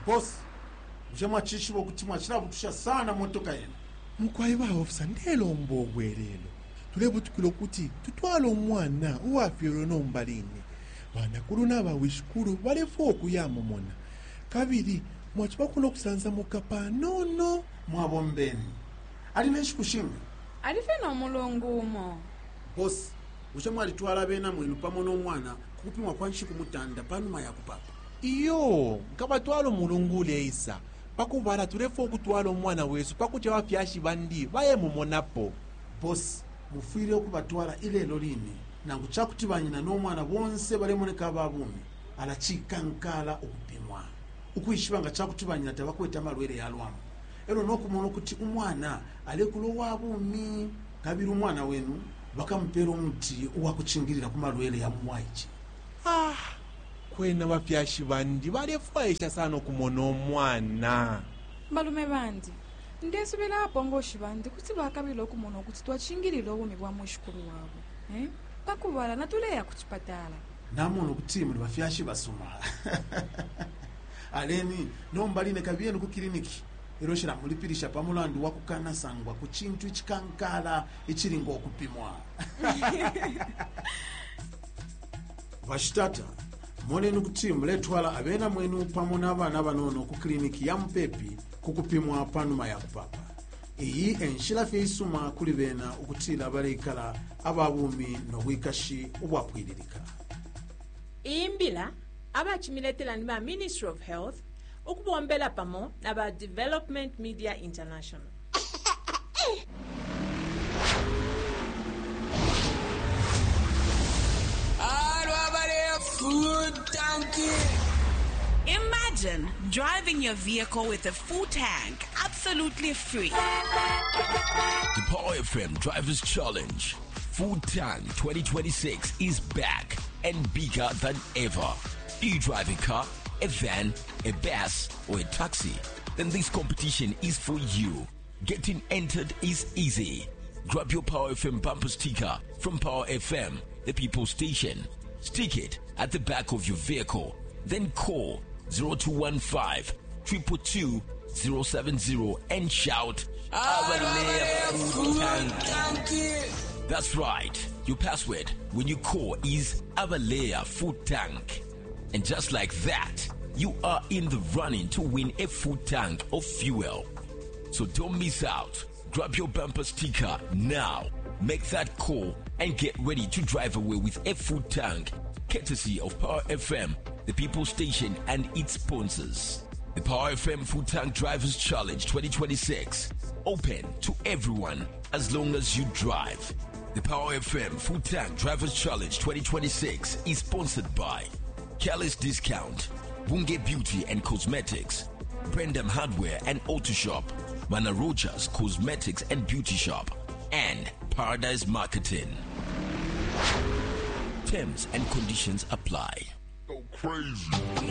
Boss, mjema chishibo kuti mwachira butusha sana motoka yenu. Mukwaiba ofisa ndelo mbogwerelo. Tulebutukilo kuti tutwala omwana uwafiro nombalini. Banakulu n'abawishukulu balefu okuyamomona. Kabiri mwachiba kuno kusanza mukapa nono Mwabombeni. Alina kushinga. Alifena omulongumo. Boss, mjema alitwala bena mwenu pamo n'omwana kupimwa kwanshi kumutanda panuma ya kupapa. iyo nkabatwala omulungule isa pakubala tulefu okutwala omwana wesu pakuti abafyashi bandi bayemumonapo. Boss, mufire okubatwala ilelo lini nangu chakuti banyina n'omwana bonse balemoneka babumi alachikankala okupimwa ukuyishibanga chakuti banyina tabakweta malwere yalwamu ero nokumona okuti umwana alekulo wabumi kabiri umwana wenu bakampera omuti owakuchingirira ku malwere ya muwaiki. Kwena bafyashi bandi balefu aisha sana okumona omwana. Balume bandi ndesubira apo ngoshi bandi kuti bakabilo okumona okuti twachingirira obumi bwa mwishukulu wabo. Pakubala natuleya kuchipatala. Namono kuti muri bafyashi basuma. Aleni nombaline kabyenu ku kliniki eroshira mulipirisha pamulandu wakukana sangwa ku chintu ichikankala ichiringo okupimwa. Vashitata monenu kuti muletwala abena mwenu pamo n'abana banono ku kliniki ya Mpepi kukupimwa panuma ya kupapa. Iyi enshirafe isuma kuli bena ukutila balekala ababumi n'obwikashi obwakwiririka. Imbila abachimiletela niba Ministry of Health ukubombela pamo naba Development Media International. Food tanki. Imagine driving your vehicle with a full tank, absolutely free. The Power FM Drivers Challenge Food Tank 2026 is back and bigger than ever. Do you drive a car, a van, a bus, or a taxi? Then this competition is for you. Getting entered is easy. Grab your Power FM bumper sticker from Power FM, the people station. Stick it at the back of your vehicle. Then call 0215 222 070 and shout, Food Tank. That's right. Your password when you call is Avalea Food Tank. And just like that, you are in the running to win a food tank of fuel. So don't miss out. Grab your bumper sticker now. Make that call and get ready to drive away with a food tank, courtesy of Power FM, the people station and its sponsors. The Power FM Food Tank Drivers Challenge 2026. Open to everyone as long as you drive. The Power FM Food Tank Drivers Challenge 2026 is sponsored by Kelly's Discount, Bunge Beauty and Cosmetics, Brendam Hardware and Auto Shop, Mana Rogers Cosmetics and Beauty Shop, and Paradise Marketing. Terms and conditions apply. Go crazy.